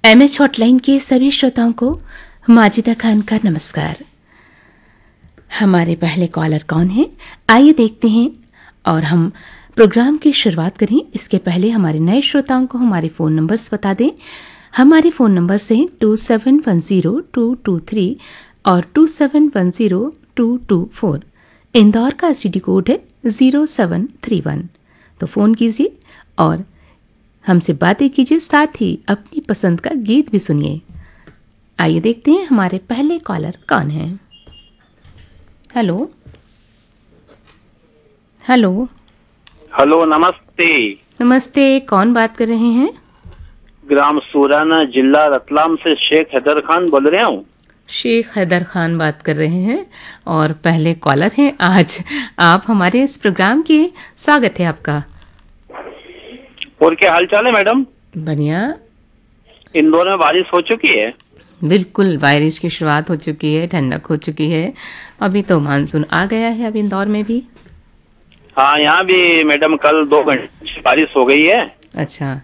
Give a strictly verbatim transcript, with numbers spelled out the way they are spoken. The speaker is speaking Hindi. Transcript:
एमएच हॉटलाइन के सभी श्रोताओं को माजिदा खान का नमस्कार। हमारे पहले कॉलर कौन है, आइए देखते हैं। और हम प्रोग्राम की शुरुआत करें इसके पहले हमारे नए श्रोताओं को हमारे फ़ोन नंबर्स बता दें। हमारे फ़ोन नंबर्स हैं to seven one zero two to three और to seven one zero two to four. Indore का एसटीडी कोड है ज़ीरो सेवन थ्री वन। तो फ़ोन कीजिए और हमसे बातें कीजिए, साथ ही अपनी पसंद का गीत भी सुनिए। आइए देखते हैं हमारे पहले कॉलर कौन है। हेलो हेलो हेलो, नमस्ते। नमस्ते, कौन बात कर रहे हैं? ग्राम सूराना, जिला रतलाम से शेख हैदर खान बोल रहे हूँ। शेख हैदर खान बात कर रहे हैं और पहले कॉलर हैं आज आप हमारे इस प्रोग्राम के। स्वागत है आपका। और क्या हाल चाल है मैडम? बढ़िया। इंदौर में बारिश हो चुकी है? बिल्कुल, बारिश की शुरुआत हो चुकी है, ठंडक हो चुकी है। अभी तो मानसून आ गया है अब इंदौर में भी। हाँ, यहाँ भी मैडम कल दो घंटे बारिश हो गई है। अच्छा।